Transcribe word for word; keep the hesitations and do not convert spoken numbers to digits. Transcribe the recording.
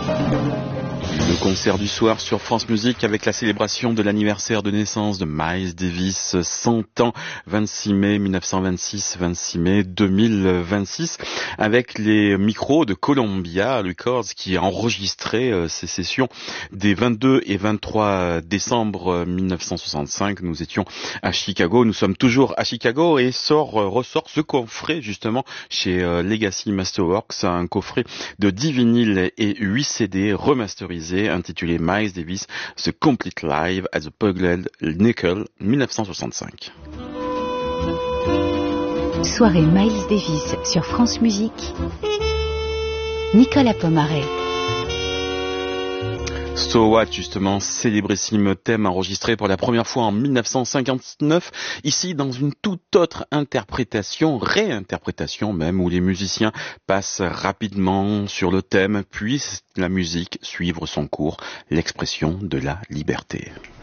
Le concert du soir sur France Musique avec la célébration de l'anniversaire de naissance de Miles Davis, cent ans, vingt-six mai mille neuf cent vingt-six, vingt-six mai deux mille vingt-six, avec les micros de Columbia Records qui a enregistré euh, ces sessions des vingt-deux et vingt-trois décembre mille neuf cent soixante-cinq. Nous étions à Chicago, nous sommes toujours à Chicago et sort, euh, ressort ce coffret justement chez euh, Legacy Masterworks, un coffret de dix vinyles et huit C D remasterisés intitulé Miles Davis, The Complete Live at the Pugled Nickel mille neuf cent soixante-cinq. Soirée Miles Davis sur France Musique. Nicolas Pomaret. So What, justement, célébrissime thème enregistré pour la première fois en mille neuf cent cinquante-neuf, ici dans une toute autre interprétation, réinterprétation même, où les musiciens passent rapidement sur le thème, puis la musique suivre son cours, l'expression de la liberté.